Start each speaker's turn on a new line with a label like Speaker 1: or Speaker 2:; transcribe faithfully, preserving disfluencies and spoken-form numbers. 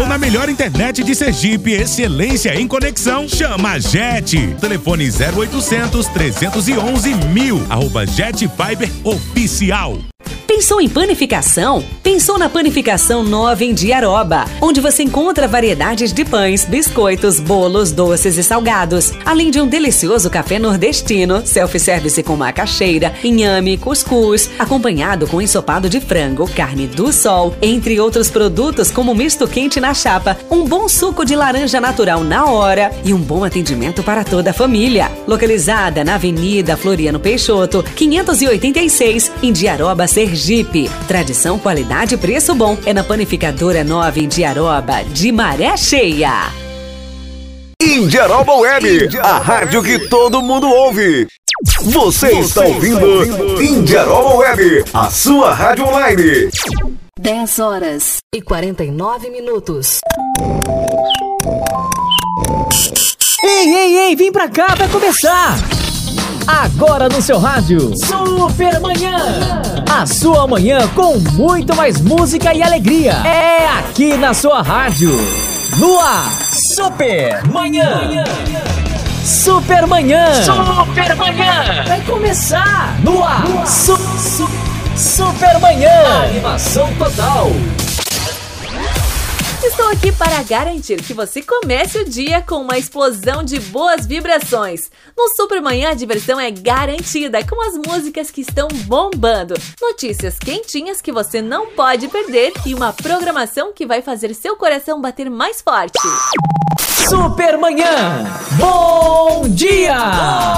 Speaker 1: na melhor internet de Sergipe, excelência em conexão. Chama a Jet. Telefone zero oitocentos, trezentos e onze, mil. Arroba Jet Fiber Oficial.
Speaker 2: Pensou em panificação? Pensou na Panificação Nova em Diaroba, onde você encontra variedades de pães, biscoitos, bolos, doces e salgados, além de um delicioso café nordestino, self-service com macaxeira, inhame, cuscuz, acompanhado com ensopado de frango, carne do sol, entre outros produtos como misto quente na chapa, um bom suco de laranja natural na hora e um bom atendimento para toda a família. Localizada na Avenida Floriano Peixoto, quinhentos e oitenta e seis, em Diaroba, Sergipe. Tradição, qualidade e preço bom é na Panificadora Nova em Diaroba, de Maré Cheia.
Speaker 3: Indiaroba Web, a rádio que todo mundo ouve. Você, Você está ouvindo, ouvindo Indiaroba Web, a sua rádio online.
Speaker 2: dez horas e quarenta e nove minutos.
Speaker 4: Ei, ei, ei, vem pra cá, vai começar! Agora no seu rádio, Super Manhã. A sua manhã com muito mais música e alegria. É aqui na sua rádio. No ar, Super Manhã. Super Manhã. Super Manhã. Vai começar. No ar, su, su, Super Manhã. Animação total.
Speaker 5: Estou aqui para garantir que você comece o dia com uma explosão de boas vibrações. No Super Manhã a diversão é garantida com as músicas que estão bombando, notícias quentinhas que você não pode perder e uma programação que vai fazer seu coração bater mais forte.
Speaker 4: Super Manhã, bom dia!